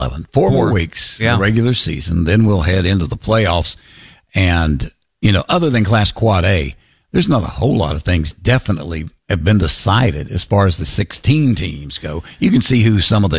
11. Four more weeks, Yeah. the regular season. Then we'll head into the playoffs. And, other than Class Quad A, there's not a whole lot of things definitely have been decided as far as the 16 teams go. You can see who some of the